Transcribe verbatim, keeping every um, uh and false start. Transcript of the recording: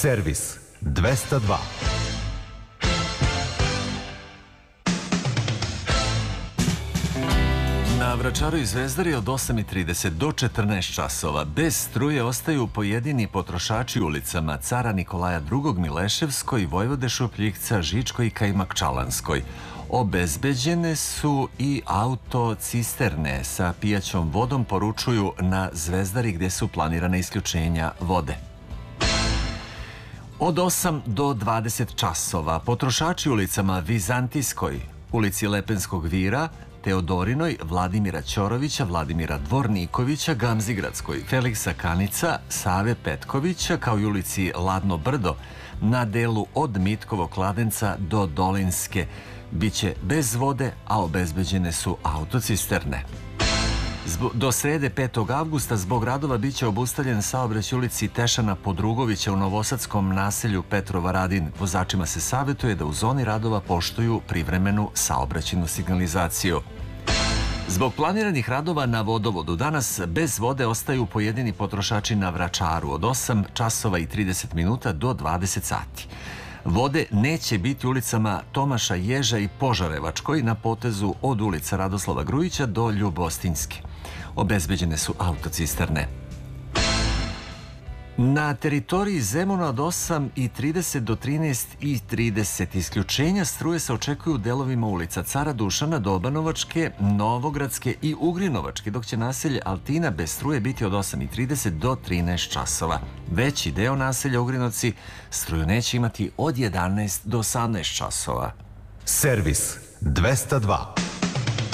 Servis dvesta dva. Na Vračaru i Zvezdari od osam i trideset do četrnaest časova bez struje ostaju pojedini potrošači ulicama Cara Nikolaja drugog. Mileševskoj, Vojvode Šupljikca, Žičkoj i Kajmakčalanskoj. Obezbeđene su i autocisterne sa pijaćom vodom, poručuju na Zvezdari gdje su planirane isključenja vode. Od osam do dvadeset časova potrošači ulicama Vizantijskoj, ulici Lepenskog Vira, Teodorinoj, Vladimira Ćorovića, Vladimira Dvornikovića, Gamzigradskoj, Feliksa Kanica, Save Petkovića, kao i ulici Ladno Brdo, na delu od Mitkovog Kladenca do Dolinske, biće bez vode, a obezbeđene su autocisterne. Do srede petog avgusta zbog radova biće obustavljen saobraćaj ulici Tešana Podrugovića u novosadskom naselju Petrova Radin. Vozačima se savjetuje da u zoni radova poštuju privremenu saobraćajnu signalizaciju. Zbog planiranih radova na vodovodu danas bez vode ostaju pojedini potrošači na Vračaru od osam časova i trideset minuta do dvadeset sati. Vode neće biti ulicama Tomaša Ježa i Požarevačkoj na potezu od ulica Radoslava Grujića do Ljubostinjske. Obezbeđene su autocisterne. Na teritoriji Zemuna od osam i trideset do trinaest i trideset isključenja struje se očekuju u delovima ulica Cara Dušana, Dobanovačke, Novogradske i Ugrinovačke, dok će naselje Altina bez struje biti od osam i trideset do trinaest časova. Veći deo naselja Ugrinovci struju neće imati od jedanaest do osamnaest časova. Servis dvesta dva.